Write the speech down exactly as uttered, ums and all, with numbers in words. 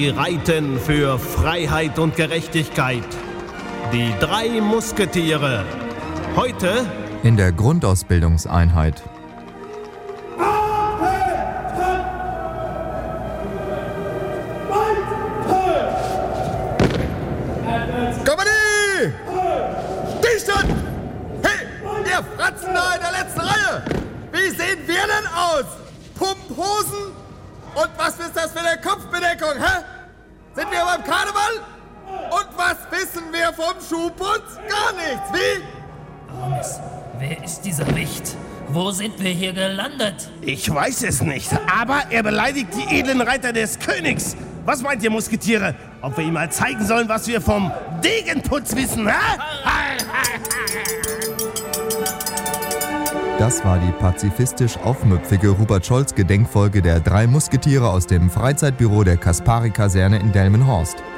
Sie reiten für Freiheit und Gerechtigkeit. Die drei Musketiere. Heute in der Grundausbildungseinheit. Kompanie! Stillstand! Hey, ihr Fratzen da in der letzten Reihe! Wie sehen wir denn aus? Pumphosen? Und was ist das für eine Kopfbedeckung, hä? Sind wir beim Karneval? Und was wissen wir vom Schuhputz? Gar nichts, wie? Aramis, wer ist dieser Wicht? Wo sind wir hier gelandet? Ich weiß es nicht, aber er beleidigt die edlen Reiter des Königs. Was meint ihr, Musketiere? Ob wir ihm mal zeigen sollen, was wir vom Degenputz wissen, hä? Das war die pazifistisch aufmüpfige Rupert-Scholz-Gedenkfolge der drei Musketiere aus dem Freizeitbüro der Kaspari-Kaserne in Delmenhorst.